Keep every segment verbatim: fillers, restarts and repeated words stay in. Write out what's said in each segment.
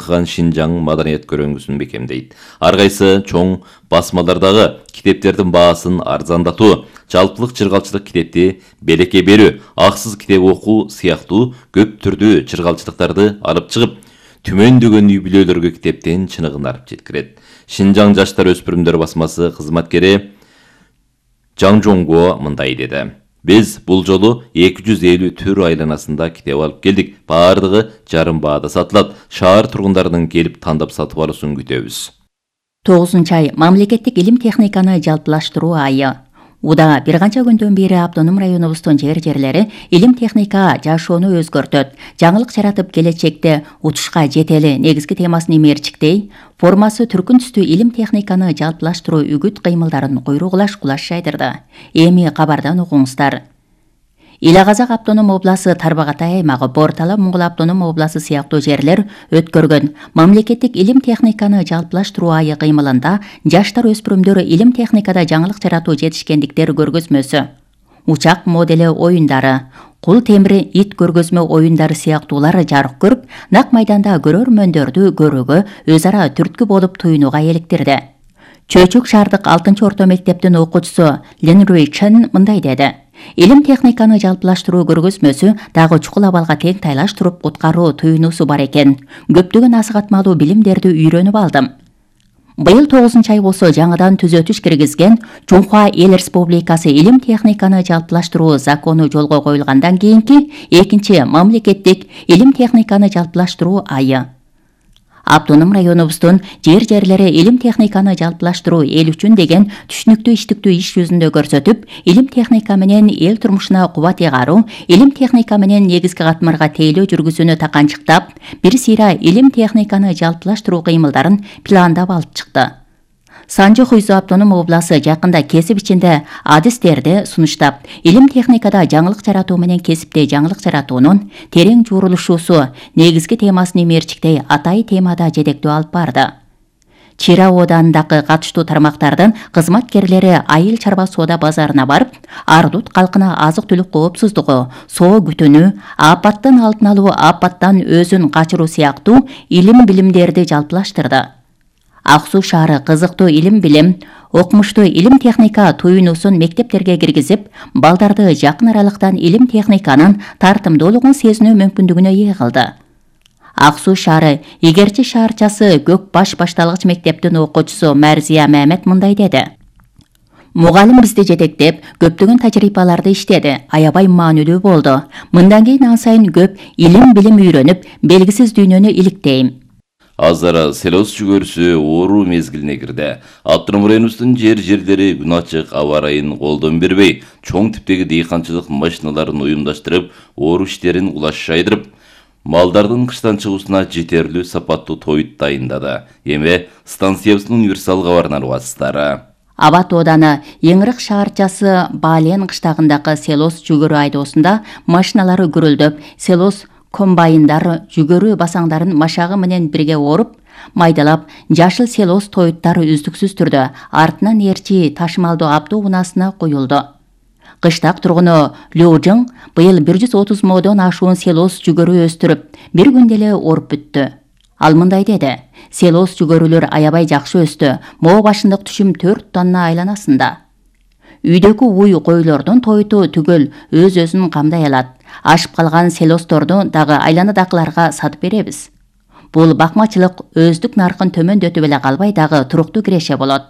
байкаган Шинжаң маданият көрөңгүсүн бекемдейт. Ар кайсы чоң басмалардагы китептердин баасын арзандатуу, жалпылык чыргалчылык китепти белекке берүү, аксыз китеп окуу сыяктуу көп түрдүү чыргалчылыктарды алып чыгып, түмөндөгөн үй бүлөлөргө китептин чыныгын арып жеткирет. Шинжаң жаштар өспүрүмдөр басмасы кызматкери Жаң Жоңго мындай деди. Biz бул жолу эки жүз элүү төр айланасында китеп алып келдик. Бардыгы жарым баада сатылат. Шаар тургундарынын келип тандап сатып алуусун күтөбүз. тогузунчу ай мамлекеттик илим техниканы жалпылаштыруу айы. Уда бир канча күндөн бери автоном районубуздун жер-жерлери илим техника жашоону өзгөртөт, жаңылык жаратып келечекте утушка жетели негизги темасын имерчиктей, формасы түркүн түстүү илим техниканы жалпылаштыруу үгүт кыймылдарын куйругулаш кулаш жайдырды. Эми кабардан окуңуздар. Ила-Казак автоном обласы Тарбағатай аймагы, Бортала Моңгол автоном обласы сыяктуу жерлер өткөргөн мамлекеттик илим техниканы жалпылаштыруу айы кыймылында жаштар өспүрүмдөр илим техникада жаңылык жаратуу жетишкендиктер көргөзмөсү, учак модели оюндары, кул темири ит көргөзмө оюндары сыяктуулар жарык көрүп, нак майданда көрөрмөндөрдү көрүүгө өз ара түрткү болуп туюнууга электирди. Чөйчүк шаардык алтынчы орто мектептин окуучусу Ленруй Чен мындай деди. Илим техниканы жалпылаштыруу көргөзмөсү дагы чукул абалга тең тайлаш туруп куткаруу туюнуусу бар экен. Көптөгөн асыгатмалуу билимдерди үйрөнүп алдым. Быйыл тогузунчу ай болсо жаңыдан түзөтүш киргизген Чуңхуа Эл Республикасы илим техниканы жалпылаштыруу закону жолго коюлгандан кийинки экинчи мамлекеттик илим техниканы жалпылаштыруу айы. Автоном районубуздун жер-жерлери илим техниканы жалпылаштыруу эл үчүн деген түшүнүктүү иштиктүү иш жүзүндө көрсөтүп, илим техника менен эл турмушуна кубат ыйгаруу, илим техника менен негизги катмарга тейлөө жүргүзүүнү таканчыктап, бир сыйра илим техниканы жалпылаштыруу кыймылдарын пландап алып чыкты. Санжы Хуйзу автоном обласы жакында кесип ичинде адистерди сунуштап, илим техникада жаңылык жаратуу менен кесипте жаңылык жаратуунун терең жуурулушуусу негизги темасын имерчиктей атайы темада жетектөө алып барды. Чира оодандагы катыштуу тармактардын кызматкерлери айыл чарба соода базарына барып, ардут калкына азык-түлүк коопсуздугу, соо күтүүнү, апаттын алдын алуу, апаттан өзүн качыруу сыяктуу илим билимдерди жалпылаштырды. Аксу шаары кызыктуу илим-билим, окумуштуу илим техника туюнуусун мектептерге киргизип, балдарды жакын аралыктан илим техниканын тартымдуулугун сезинүү мүмкүндүгүнө ээ кылды. Аксу шаары Игерчи шаарчасы Көк баш башталгыч мектептин окуучусу Мәрзия Мамет мындай деди. Мугалим бизди жетектеп, көптөгөн тажрыйбаларды иштеди, аябай маанилүү болду. Мындан кийин ан сайын көп илим-билим үйрөнүп, белгисиз дүйнөнү иликтейм. Азыр селос жүгөрүсү ооруу мезгилине кирди. Автоном районубуздун жер-жерлери күн ачык аба ырайын колдон бербей, чоң типтеги дыйканчылык машиналарын уюмдаштырып, оору иштерин кулаш жайдырып, малдардын кыштан чыгуусуна жетерлүү сапаттуу тоют дайындады. Эми станциябыздын универсал кабарынан угасыздар. Абат ооданы Еңирик шаарчасы Баален кыштагындагы селос жүгөрү айдоосунда машиналары гүрүлдөп, селос комбайндар жүгөрү басаңдарын машагы менен бирге оруп, майдалап, жашыл селос тоюттары үздүксүз түрдө артынан эрчи ташымалдуу автоунаасына коюлду. Кыштак тургуну Лёжың быйыл бир жүз отуз модон ашуун селос жүгөрү өстүрүп, бир күндө эле оруп бүттү. Ал мындай деди. Селос жүгөрүлөр аябай жакшы өстү. Мо башындык түшүм төрт тонна айланасында. Үйдөгү уй койлордун тоюту түгөл өз-өзүн камдай алат. Ашып калган селосторду дагы айланадагыларга сатып беребиз. Бул бакмачылык өздүк наркын төмөндөтүп эле калбай дагы туруктуу киреше болот.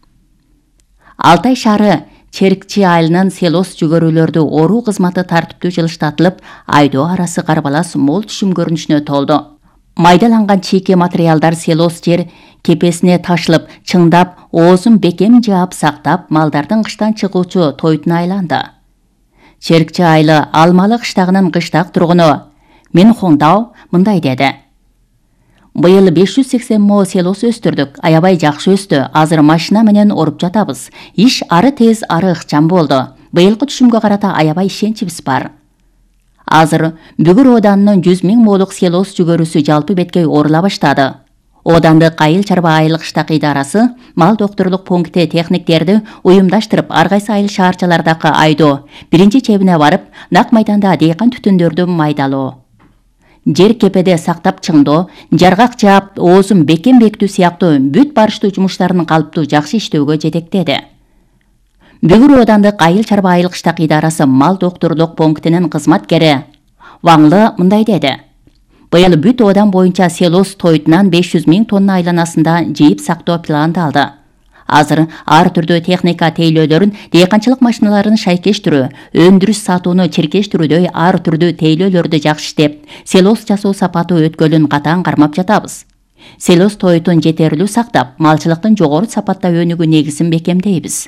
Алтай шаары Черкчи айылынын селос жүгөрүлөрдү оруу кызматы тартиптүү жылыштатылып, айдоо арасы карбалас мол түшүм көрүнүшүнө толду. Майдаланган чийки материалдар селос жер кепесине ташылып, чыңдап, оозун бекем жаап сактап, малдардын кыштан чыгуучу тоютуна айланды. Черкчи айылы Алмалы кыштагынын кыштак тургуну Мен Хоңдау мындай деди. Быйыл беш жүз сексен мо селос өстүрдүк, аябай жакшы өстү. Азыр машина менен оруп жатабыз. Иш ары тез, ары ыкчам болду. Быйылкы түшүмгө карата аябай ишеничибиз бар. Азыр Бүгүр оданынын жүз миң молук селос жүгөрүсү жалпы беткей орула баштады. Одандык айыл чарба айылык штак идарасы мал докторлук пункти техниктерди уюмдаштырып, ар кайсы айыл шаарчалардагы айдоо биринчи чебине барып, нак майданда дыйкан түтүндөрдү майдалоо. жер кепеде сактап чыңдоо, жаргак жаап, оозун бекем бекитүү сыяктуу бүт барыштуу жумуштарын калыптуу жакшы иштөөгө жетектеди. Бүгүр оодандык айыл чарба айыл кыштак идарасы мал доктурлук пунктинин кызматкери Ваңлы мындай деди. Быйыл бүт оодан боюнча селос тойтунан беш жүз миң тонна айланасында жыйып сактоо пландалды. Азыр ар түрдүү техника тейлөөлөрүн, дыйканчылык машиналарын шайкештирүү, өндүрүш сатууну чиркештирүүдөй ар түрдүү тейлөөлөрдү жакшы иштеп, селос жасоо сапаты өткөлүн катаң кармап жатабыз. Селос тойтун жетерлүү сактап, малчылыктын жогору сапатта өнүгүү негизин бекемдейбиз.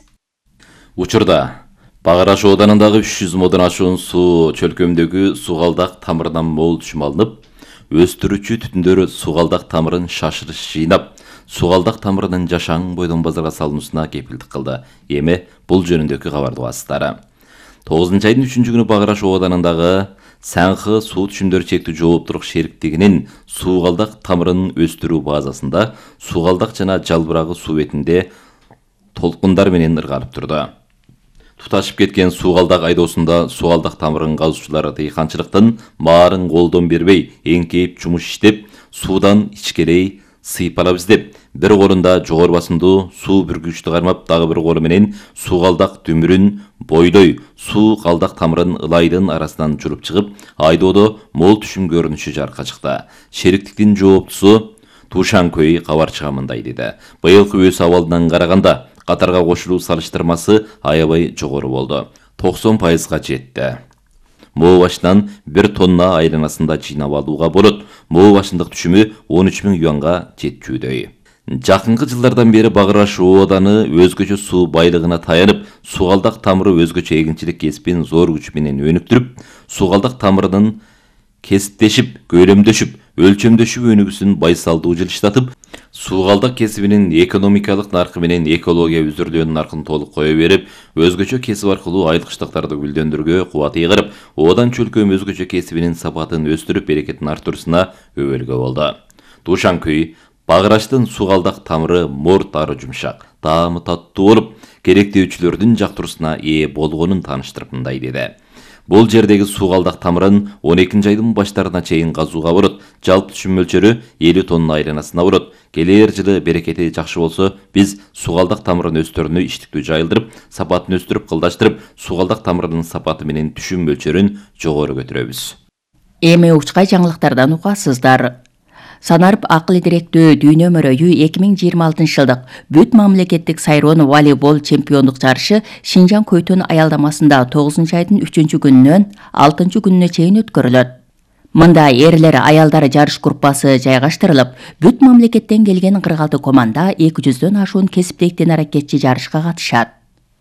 Учурда Багыраш ооданындагы үч жүз модон ашуун суу чөлкөмдөгү сугалдак тамырынан мол түшүм алынып, өстүрүүчү түтүндөр сугалдак тамырын шашырыш жыйнап, сугалдак тамырынын жашаң бойдон базарга салынуусуна кепилдик кылды. Эми бул жөнүндөгү кабарды угасыздар. тогузунчу айдын үчүнчү күнү Багыраш ооданындагы Саңхы суу түшүмдөр чектүү жооптулук шериктигинин сугалдак тамырын өстүрүү базасында сугалдак жана жалбырагы суу бетинде толкундар менен ырганып турду. Туташып кеткен сугалдак айдоосунда сугалдак тамырын казуучулар дыйканчылыктын маарын колдон бербей, эңкейип жумуш иштеп, суудан ичкерей сыйпалап издеп, бир колунда жогору басымдуу суу бүргүчтү кармап, дагы бир колу менен сугалдак дүмүрүн бойлой суу калдак тамырын ылайдын арасынан журуп чыгып, айдоодо мол түшүм көрүнүшү жаркка чыкты. Шериктиктин жооптусу Тушан Көй кабарчыга мындай деди. Быйылкы өсүү абалынан караганда катарга кошулуу салыштырмасы аябай жогору болду. токсон пайызга жетти. Моо башынан бир тонна айланасында жыйнап алууга болот. Моо башындык түшүмү он үч миң юанга жетчүдөй. Жакынкы жылдардан бери Багыраш ооданы өзгөчө суу байлыгына таянып, сугалдак тамыры өзгөчө эгинчилик кесипин зор күч менен өнүктүрүп, сугалдак тамырынын кесиптешип, көйрөмдөшүп, өлчөмдөшүп өнүгүүсүн байсалдуу жылыштатып, сугалдак кесибинин экономикалык наркы менен экология үзүрлөөнүн наркын толук кое берип, өзгөчө кесип аркылуу айыл кыштактарды гүлдөндүрүүгө кубат ыйгырып, оодан чөлкөм өзгөчө кесибинин сапатын өстүрүп, берекетин арттыруусуна өбөлгө болду. Тушан Көй Багыраштын сугалдак тамыры морт ары жумшак, таамы таттуу болуп, керектөөчүлөрдүн жактыруусуна ээ болгонун тааныштырып мындай деди. Бул жердеги сугалдак тамырын он экинчи айдын баштарына чейин казууга болот. Жалпы түшүм мөлчөрү элүү тонна айланасына болот. Келер жылы берекети жакшы болсо, биз сугалдак тамырын өстөрүнү иштиктүү жайылдырып, сапатын өстүрүп, кылдаштырып, сугалдак тамырынын сапаты менен түшүм мөлчөрүн жогору көтөрөбүз. Эми учкай жаңылыктардан угасыздар. Санарып акыл директүү дүйнө мөрөйү эки миң жыйырма алтынчы жылдык бүт мамлекеттик сайроон волейбол чемпиондук жарышы Шинжаң Көйтөн аялдамасында тогузунчу айдын үчүнчү күнүнөн алтынчы күнүнө чейин өткөрүлөт. Мында эрлер аялдар жарыш группасы жайгаштырылып, бүт мамлекеттен келген кырк алты команда эки жүздөн ашуун кесиптеги аракетчи жарышка катышат.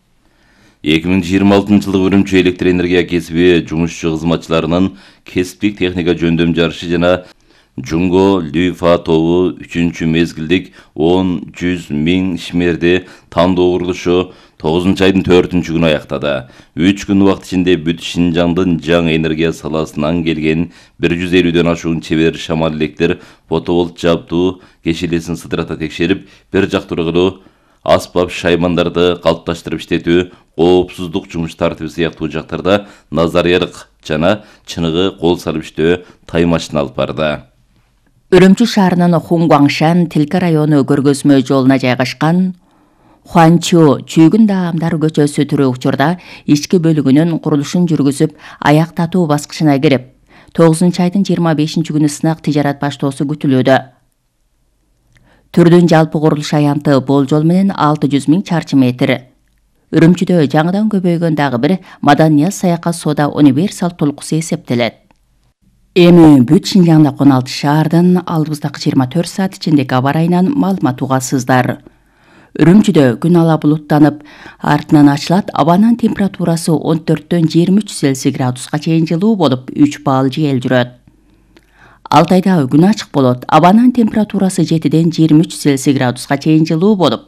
эки миң жыйырма алтынчы жылы Үрүмчү электр энергия кесиби жумушчу кызматчыларынын кесиптик техника жөндөм жарышы жана Жунго Люйфа тобу үчүнчү мезгилдик он жүз миң ишмерди тандоо курулушу тогузунчу айдын төртүнчү күнү аяктады. үч күн убакыт ичинде бүт Шинжаңдын жаңы энергия саласынан келген бир жүз элүүдөн ашуун чебер шамал электр фотоволт жабдуу кешелесин сыдырата текшерип, бир жактуу кылуу, аспап шаймандарды калыпташтырып иштетүү, коопсуздук жумуш тартиби сыяктуу жактарда назариялык жана чыныгы кол салып иштөө таймашын алып барды. Үрүмчү шаарынын Хунгуаңшан Тилке району көргөзмө жолуна жайгашкан Хуанчу Чүйгүн даамдар көчөсү түрү учурда ички бөлүгүнүн курулушун жүргүзүп, аяктатуу баскычына кирип, тогузунчу айдын жыйырма бешинчи күнү сынак тижарат баштоосу күтүлүүдө. Түрдүн жалпы курулуш аянты болжол менен алты жүз миң чарчы метр. Үрүмчүдө жаңыдан көбөйгөн дагы бир Маданияз саякат соода универсал толкусу эсептелет. Эми бүт Шинжаңда он алты шаардын алдыбыздагы жыйырма төрт саат ичиндеги аба ырайынан маалымат угасыздар. Үрүмчүдө күн ала булуттанып, артынан ачылат, абанын температурасы он төрттөн жыйырма үч Цельсий градуска чейин жылуу болуп, үч балл жел жүрөт. Алтайда күн ачык болот, абанын температурасы жетиден жыйырма үч Цельсий градуска чейин жылуу болуп,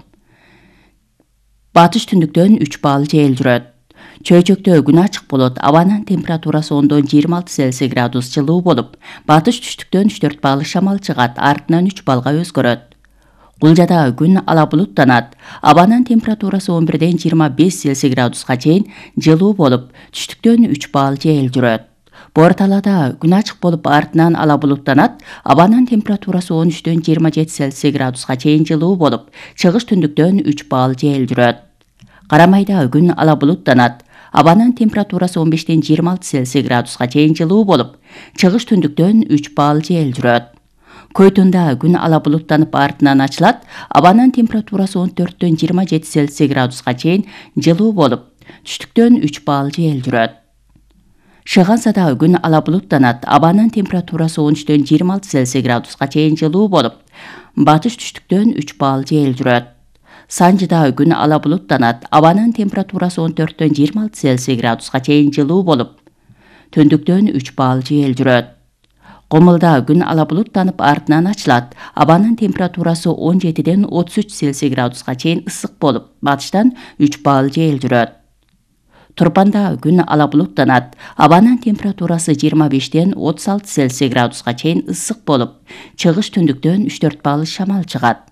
батыш түндүктөн үч балл жел жүрөт. Чөйчөктө күн ачык болот, абанын температурасы ондон жыйырма алты Цельсий градус жылуу болуп, батыш түштүктөн үч төрт балл шамал чыгат, артынан үч баллга өзгөрөт. Кулжада күн ала булуттанат, абанын температурасы он бирден жыйырма беш Цельсий градуска чейин жылуу болуп, түштүктөн үч балл жел жүрөт. Борталада күн ачык болуп артынан ала булуттанат. Абанын температурасы он үчтөн жыйырма жети Цельсий градуска чейин жылуу болуп, чыгыш түндүктөн үч балл жел жүрөт. Карамайда күн ала булуттанат. Абанын температурасы он бештен жыйырма алты Цельсий градуска чейин жылуу болуп, чыгыш түндүктөн үч балл жел жүрөт. Көйтүндө күн ала булуттанып артынан ачылат. Абанын температурасы он төрттөн жыйырма жети Цельсий градуска чейин жылуу болуп, түштүктөн үч балл жел жүрөт. Шыгансада күн ала булуттанат. Абанын температурасы он үчтөн жыйырма алты Цельсий градуска чейин жылуу болуп, батыш түштүктөн үч балл жел жүрөт. Санжыда күн ала булуттанат. Абанын температурасы он төрттөн жыйырма алты Цельсий градуска чейин жылуу болуп, түндүктөн үч балл жел жүрөт. Комулда күн ала булуттанып артынан ачылат. Абанын температурасы он жетиден отуз үч Цельсий градуска чейин ысык болуп, батыштан үч балл жел жүрөт. Турпанда күн ала булуттанат. Абанын температурасы жыйырма бештен отуз алты Цельсий градуска чейин ысык болуп, чыгыш түндүктөн үч төрт балл шамал чыгат.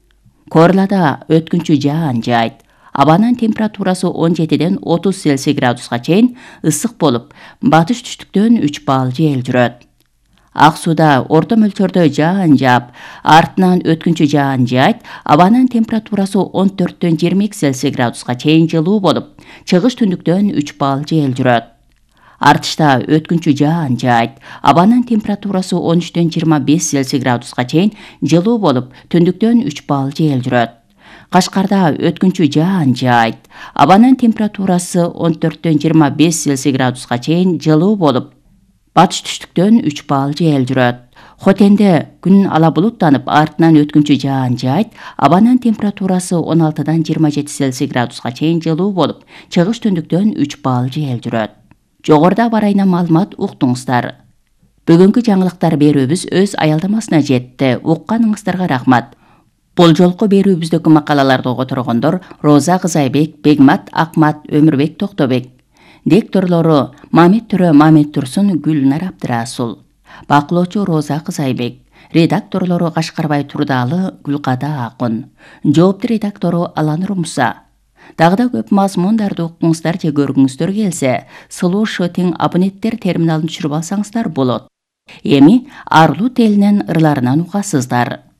Корлада өткүнчү жаан жаайт. Абанын температурасы он жетиден отуз Цельсий градуска чейин ысык болуп, батыш түштүктөн үч балл жел жүрөт. Ак сууда орто мөлчөрдө жаан жаап, артынан өткүнчү жаан жаайт. Абанын температурасы он төрттөн жыйырма эки Цельсий градуска чейин жылуу болуп, чыгыш түндүктөн үч балл жел жүрөт. Артышта өткүнчү жаан жаайт. Абанын температурасы он үчтөн жыйырма беш Цельсий градуска чейин жылуу болуп, түндүктөн үч балл жел жүрөт. Кашкарда өткүнчү жаан жаайт. Абанын температурасы он төрттөн жыйырма беш Цельсий градуска чейин жылуу болуп, батыш түштүктөн үч балл жел жүрөт. Хотенде күн ала булуттанып артынан өткүнчү жаан жаайт. Абанын температурасы он алтыдан жыйырма жети Цельсий градуска чейин жылуу болуп, чыгыш түндүктөн үч балл жел жүрөт. Жогоруда барайна маалымат уктуңуздар. Бүгүнкү жаңылыктар берүүбүз өз аялдамасына жетти. Укканыңыздарга рахмат. Бул жолку берүүбүздөгү макалаларды которгондор Роза Кызайбек, Бегмат Акмат, Өмүрбек Токтобек. Дикторлору Мамит Түрө, Мамит Турсун, Гүлнар Абдырасул. Бакылоочу Роза Кызайбек. Редакторлору Кашкарбай Турдалы, Гүлкада Акын. Жоопту редактору Аланур Муса. Дагы да көп мазмундарды укуңуздар же көргүңүздөр келсе, Сулуу Шотинг абоненттер терминалын түшүрүп алсаңыздар болот. Эми Арлуу телинен ырларынан угасыздар.